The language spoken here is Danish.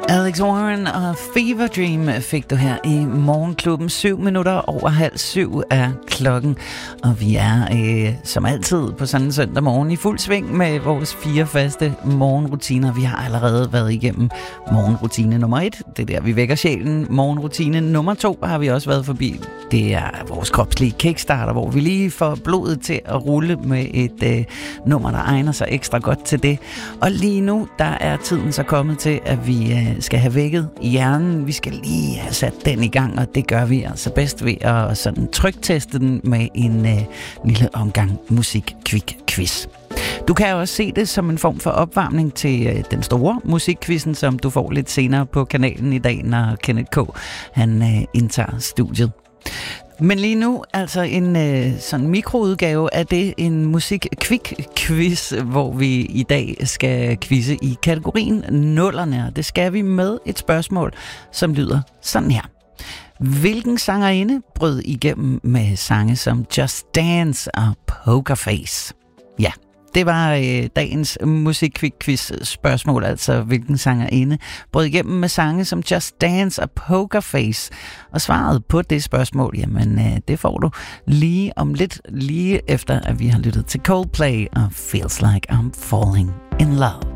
Alex Warren og Fever Dream fik du her i Morgenklubben. 7:07 er klokken, og vi er som altid på sådan en søndag morgen i fuld sving med vores 4 faste morgenrutiner. Vi har allerede været igennem morgenrutine nummer 1. Det er der, vi vækker sjælen. Morgenrutine nummer 2 har vi også været forbi. Det er vores kropslige kickstarter, hvor vi lige får blodet til at rulle med et nummer, der egner sig ekstra godt til det. Og lige nu, der er tiden så kommet til, at vi skal have vækket hjernen. Vi skal lige have sat den i gang, og det gør vi altså bedst ved at sådan trykteste den med en lille omgang musik-quiz. Du kan også se det som en form for opvarmning til den store musikquizzen, som du får lidt senere på kanalen i dag, når Kenneth K. han indtager studiet. Men lige nu, altså en sådan mikroudgave af det, en musik-quiz, hvor vi i dag skal quizze i kategorien nullerne. Det skal vi med et spørgsmål, som lyder sådan her. Hvilken sangerinde brød igennem med sange som Just Dance og Poker Face? Ja, det var dagens musikquiz spørgsmål, altså hvilken sangerinde brød igennem med sange som Just Dance og Poker Face. Og svaret på det spørgsmål, jamen det får du lige om lidt, lige efter at vi har lyttet til Coldplay og Feels Like I'm Falling in Love.